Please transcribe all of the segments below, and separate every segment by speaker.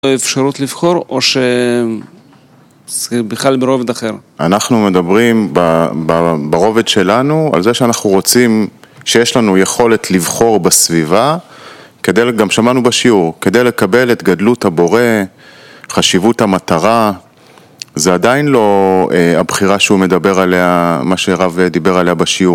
Speaker 1: אפשרות לבחור, או שזה בכלל ברובד אחר?
Speaker 2: אנחנו מדברים ברובד שלנו על זה שאנחנו רוצים, שיש לנו יכולת לבחור בסביבה, גם שמענו בשיעור, כדי לקבל את גדלות הבורא, חשיבות המטרה, זה עדיין לא הבחירה שהוא מדבר עליה, מה שהרב דיבר עליה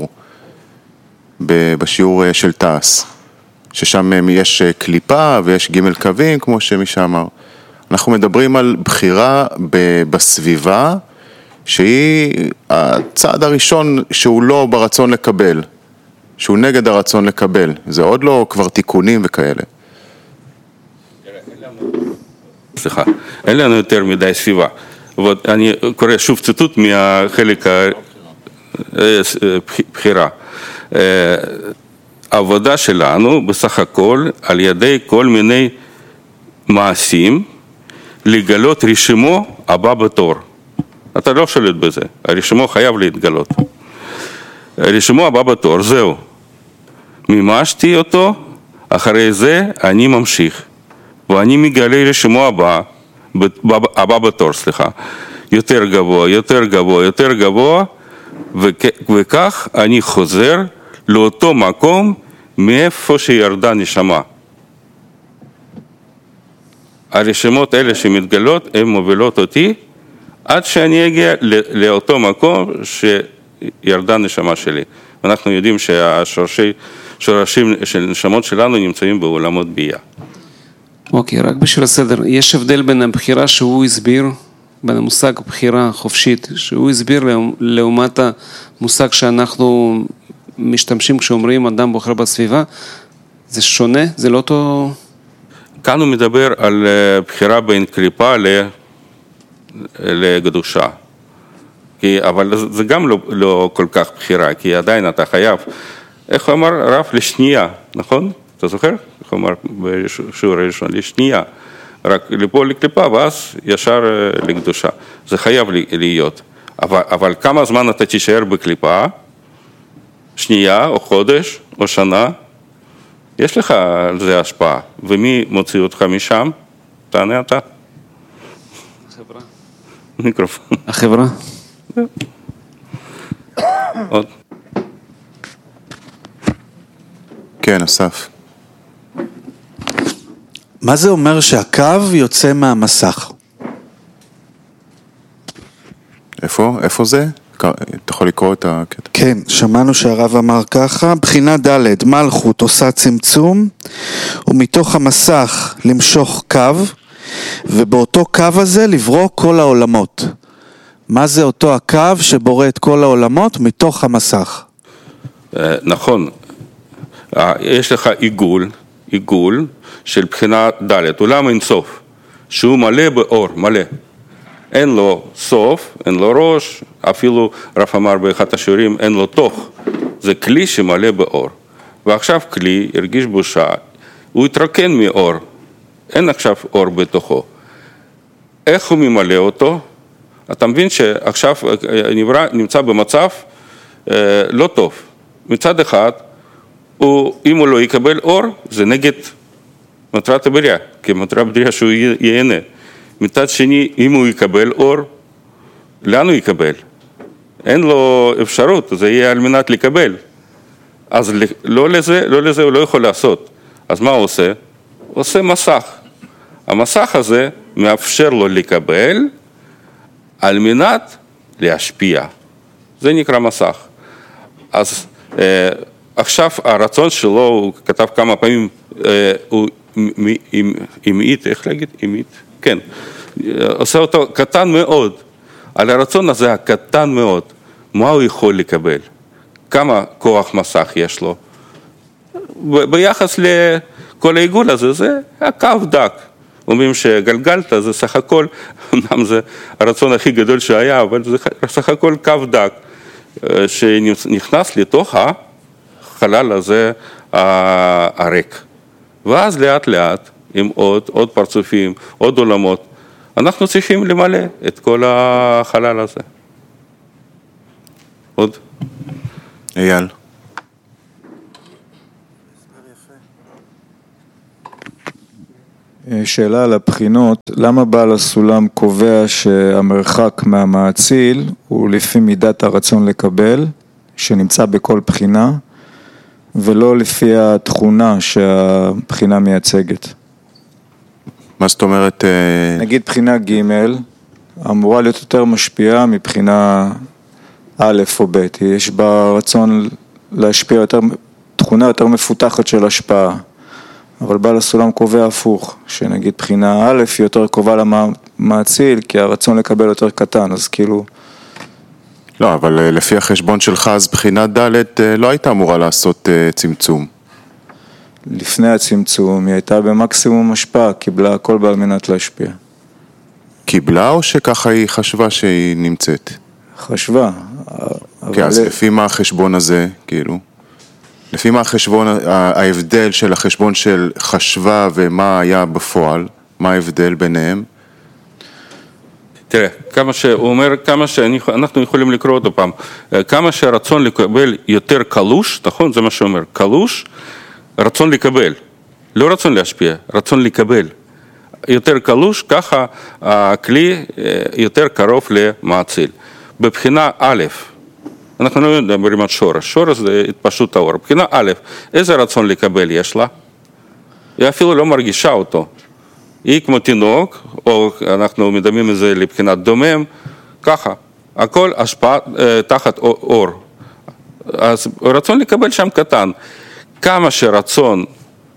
Speaker 2: בשיעור של תעש, ששם יש קליפה ויש ג' קווים, כמו שמישה אמר. אנחנו מדברים על בחירה בסביבה, שהיא הצעד הראשון שהוא לא ברצון לקבל, שהוא נגד הרצון לקבל. זה עוד לא כבר תיקונים וכאלה.
Speaker 3: סליחה, אין לנו יותר מדי סביבה. אני קורא שוב ציטוט מהחלק הבחירה. העבודה שלנו בסך הכל על ידי כל מיני מעשים לגלות רשימו הבא בתור. אתה לא שולט בזה, הרשימו חייב להתגלות. הרשימו הבא בתור, זהו. מימשתי אותו, אחרי זה אני ממשיך. ואני מגלה רשימו הבא בתור, סליחה. יותר גבוה, יותר גבוה, יותר גבוה, וכך אני חוזר לאותו מקום מאיפה שירדה נשמה. הרשימות האלה שמתגלות, הן מובילות אותי, עד שאני אגיע לאותו מקום שירדה נשמה שלי. אנחנו יודעים שהשורשים של נשמות שלנו נמצאים בעולמות בייה.
Speaker 1: אוקיי, רק בשביל הסדר, יש הבדל בין הבחירה שהוא הסביר, בין המושג בחירה חופשית, שהוא הסביר לעומת המושג שאנחנו משתמשים כשאומרים אדם בוחר בסביבה, זה שונה? זה לא אותו...
Speaker 3: כאן הוא מדבר על בחירה בין קליפה לקדושה. אבל זה גם לא כל כך בחירה, כי עדיין אתה חייב, איך הוא אמר רב? לשנייה, נכון? אתה זוכר? איך הוא אמר בשיעור הראשון? לשנייה. רק ליפול לקליפה ואז ישר לקדושה. זה חייב להיות. אבל כמה זמן אתה תישאר בקליפה? שנייה או חודש או שנה? יש לך על זה השפעה. ומי מוציא אותך משם? תענה אתה.
Speaker 1: החברה.
Speaker 3: מיקרופון.
Speaker 1: החברה.
Speaker 3: עוד.
Speaker 2: כן, אסף.
Speaker 4: מה זה אומר שהקו יוצא מהמסך?
Speaker 2: איפה זה? אתה יכול לקרוא את הקטע?
Speaker 4: כן, שמענו שהרב אמר ככה, בחינה ד' מלכות עושה צמצום, ומתוך המסך למשוך קו, ובאותו קו הזה לברוא כל העולמות. מה זה אותו הקו שבורא את כל העולמות מתוך המסך?
Speaker 3: נכון, יש לך עיגול של בחינה ד', עולם אין סוף, שהוא מלא באור, מלא. אין לו סוף, אין לו ראש, אפילו רב אמר באחד השיעורים, אין לו תוך. זה כלי שמלא באור. ועכשיו כלי הרגיש בושה, הוא התרוקן מאור, אין עכשיו אור בתוכו. איך הוא ממלא אותו? אתה מבין שעכשיו נמצא במצב לא טוב. מצד אחד, אם הוא לא יקבל אור, זה נגד מטרת הבריאה, כי מטרת הבריאה שהוא ייהנה. מצד שני, אם הוא יקבל אור, לאן הוא יקבל? אין לו אפשרות, זה יהיה על מנת לקבל. אז לא לזה הוא לא יכול לעשות. אז מה הוא עושה? הוא עושה מסך. המסך הזה מאפשר לו לקבל על מנת להשפיע. זה נקרא מסך. אז עכשיו הרצון שלו, הוא כתב כמה פעמים, הוא אימית, איך להגיד? אימית? כן. עושה אותו קטן מאוד. על הרצון הזה הקטן מאוד, מה הוא יכול לקבל? כמה כוח מסך יש לו? ביחס לכל העיגול הזה, זה הקו דק. אומרים שגלגלת זה סך הכל, אמנם זה הרצון הכי גדול שהיה, אבל זה סך הכל קו דק, שנכנס לתוך החלל הזה הריק. ואז לאט לאט, עם עוד פרצופים, עוד עולמות, אנחנו צריכים למלא את כל החלל הזה. עוד?
Speaker 2: אייל.
Speaker 5: שאלה על הבחינות, למה בעל הסולם קובע שהמרחק מהמאציל הוא לפי מידת הרצון לקבל, שנמצא בכל בחינה, ולא לפי התכונה שהבחינה מייצגת?
Speaker 2: מה זאת אומרת?
Speaker 5: נגיד בחינה ג' אמורה להיות יותר משפיעה מבחינה א' או ב', יש בה רצון להשפיע יותר, תכונה יותר מפותחת של השפעה. אבל בעל הסולם קובע הפוך, שנגיד בחינה א' היא יותר קרובה למאציל, כי הרצון לקבל יותר קטן, אז כאילו...
Speaker 2: לא, אבל לפי החשבון שלך, אז בחינה ד' לא הייתה אמורה לעשות צמצום.
Speaker 5: לפני הצמצום, היא הייתה במקסימום השפעה, קיבלה הכל בעל מנת להשפיע.
Speaker 2: קיבלה או שככה היא חשבה שהיא נמצאת?
Speaker 5: חשבה.
Speaker 2: כן, אז לפי מה החשבון הזה, כאילו? לפי מה החשבון, ההבדל של החשבון של חשבה ומה היה בפועל, מה ההבדל ביניהם?
Speaker 3: תראה, כמה שהוא אומר, כמה שאנחנו יכולים לקרוא אותו פעם, כמה שהרצון לקבל יותר קלוש, נכון? זה מה שהוא אומר, קלוש, רצון לקבל, לא רצון להשפיע, רצון לקבל. יותר קלוש, ככה הכלי יותר קרוב למאציל. בבחינה א', אנחנו לא מדברים על שורש, שורש זה התפשטות האור. בבחינה א', איזה רצון לקבל יש לה? היא אפילו לא מרגישה אותו. היא כמו תינוק, או אנחנו מדמים את זה לבחינת דומם, ככה, הכל השפעה תחת אור. אז רצון לקבל שם קטן. כמה שרצון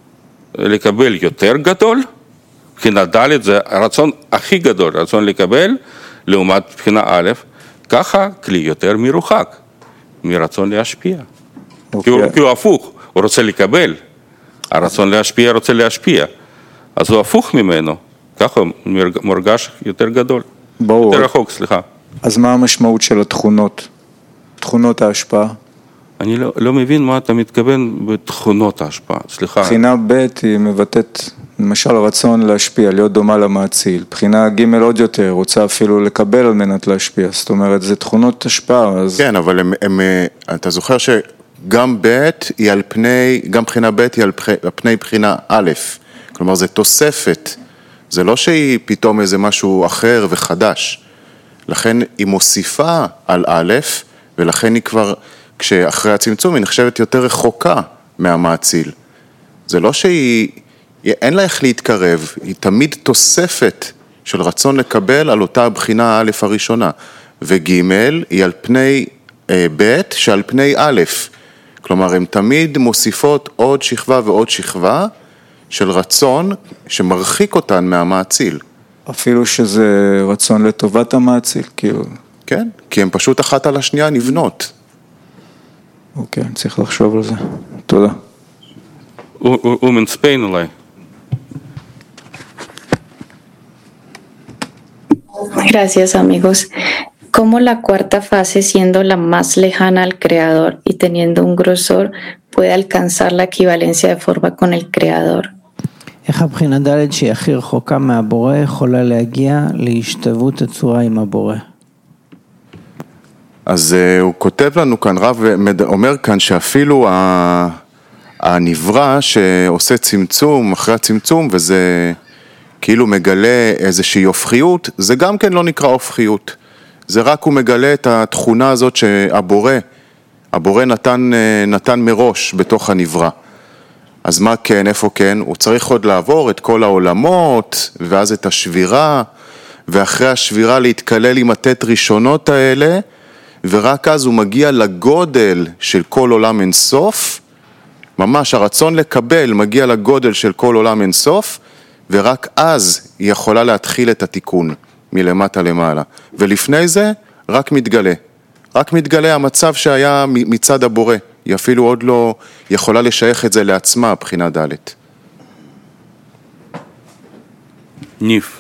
Speaker 3: לקבל יותר גדול, בחינה ד' זה הרצון הכי גדול, רצון לקבל, לעומת בחינה א', ככה כלי יותר מרוחק, מרצון להשפיע. כי הוא הפוך, הוא רוצה לקבל, הרצון להשפיע רוצה להשפיע, אז הוא הפוך ממנו, ככה הוא מורגש יותר גדול, יותר רחוק, סליחה.
Speaker 5: אז מה המשמעות של התכונות, תכונות ההשפעה?
Speaker 3: אני לא מבין מה אתה מתכוון בתכונות ההשפעה, סליחה.
Speaker 5: בחינה ב' היא מבטאת, למשל רצון להשפיע, להיות דומה למאציל. בחינה ג' עוד יותר, רוצה אפילו לקבל על מנת להשפיע. זאת אומרת, זה תכונות השפעה. אז...
Speaker 2: כן, אבל אתה זוכר שגם ב' היא על פני, גם בחינה ב' היא על פני בחינה א'. כלומר, זה תוספת. זה לא שהיא פתאום איזה משהו אחר וחדש. לכן היא מוסיפה על א', ולכן היא כבר, כשאחרי הצמצום, היא נחשבת יותר רחוקה מהמאציל. זה לא שהיא... אין לה איך להתקרב, היא תמיד תוספת של רצון לקבל על אותה הבחינה א' הראשונה, וג' היא על פני ב' שעל פני א', כלומר הן תמיד מוסיפות עוד שכבה ועוד שכבה של רצון שמרחיק אותן מהמאציל.
Speaker 5: אפילו שזה רצון לטובת המאציל, כאילו.
Speaker 2: כן, כי הן פשוט אחת על השנייה נבנות.
Speaker 5: אוקיי, צריך לחשוב על זה. תודה.
Speaker 3: הוא מנספיין אולי.
Speaker 6: Gracias, amigos. ¿Cómo la cuarta fase, siendo la más lejana al creador y teniendo un grosor, puede alcanzar la equivalencia de forma con el creador?
Speaker 7: איך הבחינה ד' שהיא הכי רחוקה מהבורא יכולה להגיע להשתוות הצורה עם הבורא?
Speaker 2: אז הוא כותב לנו כאן, רב אומר כאן שאפילו הנברא שעושה צמצום אחרי הצמצום, וזה כאילו מגלה איזושהי הופכיות, זה גם כן לא נקרא הופכיות. זה רק הוא מגלה את התכונה הזאת שהבורא נתן מראש בתוך הנברא. אז מה כן, איפה כן? הוא צריך עוד לעבור את כל העולמות, ואז את השבירה, ואחרי השבירה להתקלל עם התת ראשונות האלה, ורק אז הוא מגיע לגודל של כל עולם אינסוף, ממש הרצון לקבל מגיע לגודל של כל עולם אינסוף, ורק אז היא יכולה להתחיל את התיקון מלמטה למעלה. ולפני זה רק מתגלה המצב שהיה מצד הבורא. היא אפילו עוד לא יכולה לשייך את זה לעצמה, בחינה ד'.
Speaker 3: ניף.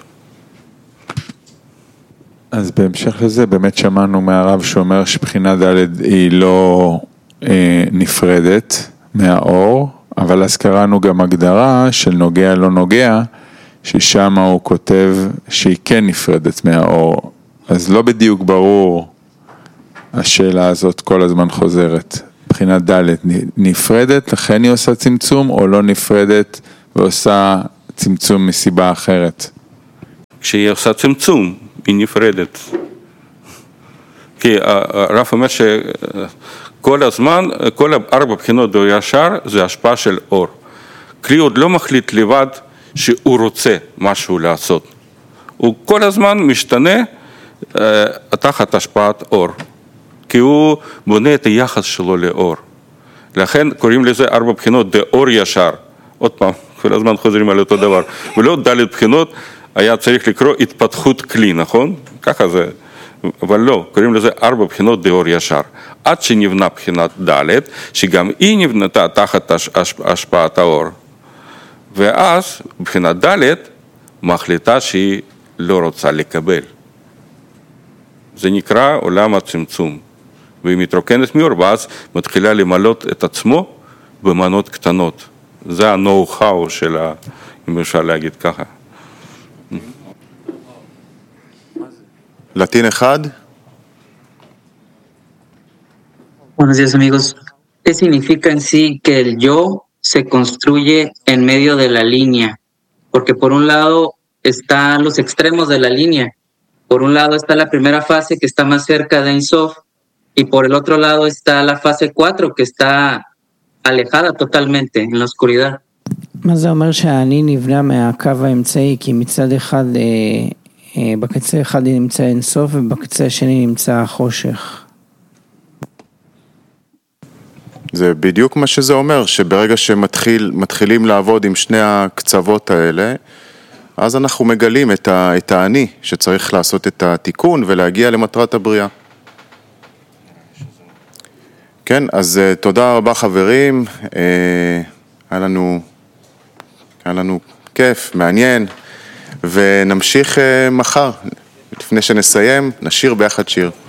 Speaker 8: אז בהמשך לזה באמת שמענו מהרב שאומר שבחינה ד' היא לא נפרדת מהאור, אבל אז קראנו גם הגדרה של נוגע לא נוגע, ששם הוא כותב שהיא כן נפרדת מהאור. אז לא בדיוק ברור השאלה הזאת כל הזמן חוזרת. בחינה ד' נפרדת, לכן היא עושה צמצום, או לא נפרדת ועושה צמצום מסיבה אחרת.
Speaker 3: כשהיא עושה צמצום, היא נפרדת. כי הרב אומר שכל הזמן, כל 4 בחינות באור ישר זה השפעה של אור. כלי עוד לא מחליט לבד שהוא רוצה משהו לעשות. הוא כל הזמן משתנה תחת השפעת אור. כי הוא בונה את היחס שלו לאור. לכן קוראים לזה 4 בחינות באור ישר. עוד פעם, כל הזמן חוזרים על אותו דבר. ולא ד' בחינות, היה צריך לקרוא התפתחות כלי, נכון? ככה זה. אבל לא, קוראים לזה 4 בחינות באור ישר. עד שנבנה בחינת ד', שגם היא נבנתה תחת השפעת האור. ואז בחינת ד' מחליטה שהיא לא רוצה לקבל. זה נקרא עולם הצמצום. והיא מתרוקנת מאור, ואז מתחילה למלות את עצמו במנות קטנות. זה ה-know-how שלה, אם אפשר להגיד ככה.
Speaker 2: לטין אחד?
Speaker 9: Buenos días, amigos. ¿Qué significa en sí que el yo se construye en medio de la línea? Porque por un lado están los extremos de la línea. Por un lado está la primera fase que está más cerca de Ein Sof y por el otro lado está la fase 4 que está alejada totalmente en la oscuridad.
Speaker 7: מה זה אומר שהאני נבנה מהקו האמצעי? כי מצד אחד, בקצה אחד נמצא אין סוף ובקצה השני נמצא החושך.
Speaker 2: זה בדיוק מה שזה אומר, שברגע שמתחילים לעבוד עם שני הקצוות האלה, אז אנחנו מגלים את האני שצריך לעשות את התיקון ולהגיע למטרת הבריאה. כן, אז תודה רבה חברים, היה לנו כיף, מעניין, ונמשיך מחר. לפני שנסיים, נשיר ביחד שיר.